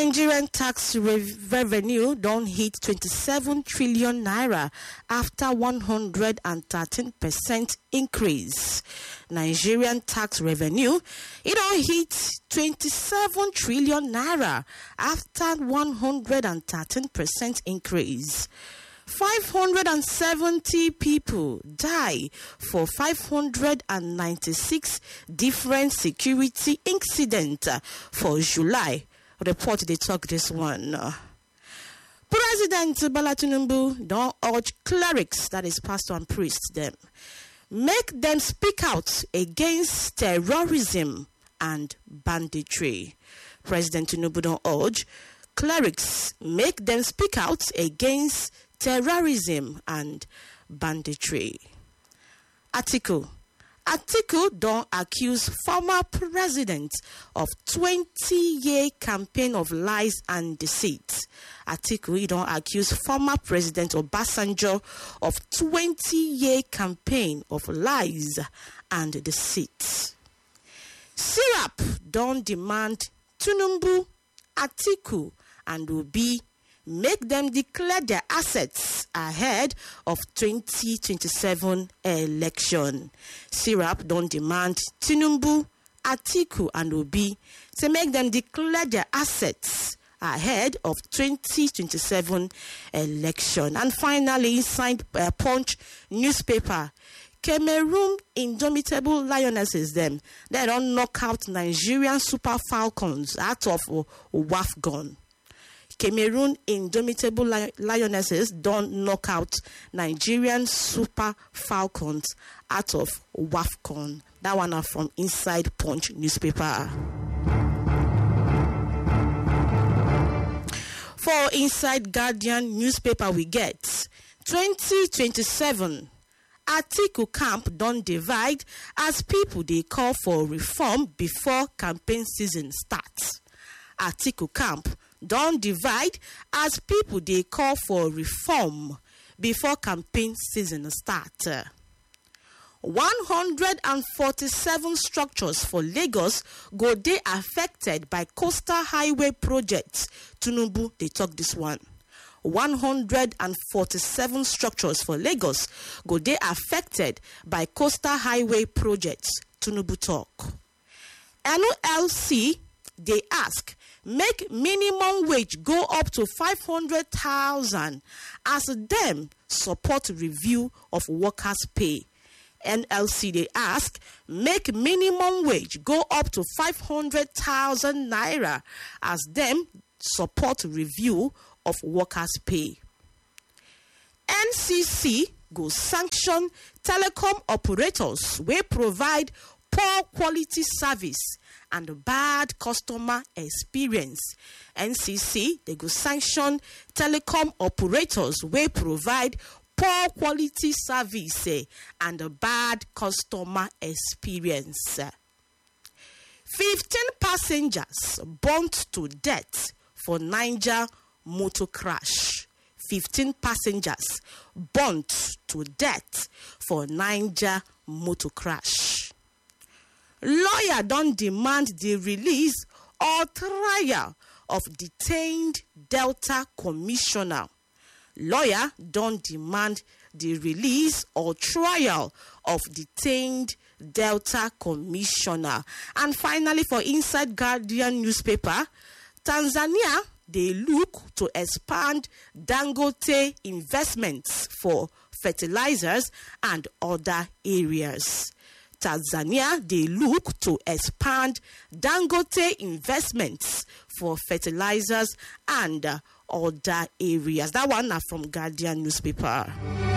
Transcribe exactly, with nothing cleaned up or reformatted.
Nigerian tax rev- revenue don't hit twenty-seven trillion naira after one hundred thirteen percent increase. Nigerian tax revenue, it don't hit twenty-seven trillion naira after one hundred thirteen percent increase. five hundred seventy people die for five hundred ninety-six different security incidents for July. Report they talk this one. President Bola Tinubu don't urge clerics, that is pastor and priest, them make them speak out against terrorism and banditry. President Tinubu don't urge clerics make them speak out against terrorism and banditry. Atiku. Atiku don't accuse former president of twenty-year campaign of lies and deceit. Atiku he don't accuse former president Obasanjo of twenty-year campaign of lies and deceit. Syrup don't demand Tinubu, Atiku, and Obi make them declare their assets ahead of twenty twenty-seven election. Syrup don't demand Tinubu, Atiku, and Obi to make them declare their assets ahead of twenty twenty-seven election. And finally, inside uh, Punch newspaper, Cameroon indomitable lionesses them they don't knock out Nigerian Super Falcons out of uh, WAFCON. Cameroon indomitable lionesses don't knock out Nigerian Super Falcons out of WAFCON. That one are from Inside Punch newspaper. For Inside Guardian newspaper we get twenty twenty-seven Atiku camp don't divide as people they call for reform before campaign season starts. Atiku camp don't divide as people they call for reform before campaign season start. one hundred forty-seven structures for Lagos go they affected by coastal highway projects. Tinubu they talk this one. one hundred forty-seven structures for Lagos go they affected by coastal highway projects. Tinubu talk. N L C they ask make minimum wage go up to five hundred thousand as them support review of workers' pay. N L C they ask make minimum wage go up to five hundred thousand naira as them support review of workers' pay. N C C go sanction telecom operators wey provide poor quality service and bad customer experience. N C C they go sanction telecom operators wey provide poor quality service eh, and bad customer experience. fifteen passengers burnt to death for Niger motor crash. fifteen passengers burnt to death for Niger motor crash. Lawyer don't demand the release or trial of detained Delta commissioner. Lawyer don't demand the release or trial of detained Delta commissioner. And finally, for Inside Guardian newspaper, Tanzania, they look to expand Dangote investments for fertilizers and other areas. Tanzania, they look to expand Dangote investments for fertilizers and uh, other areas. That one are from Guardian newspaper.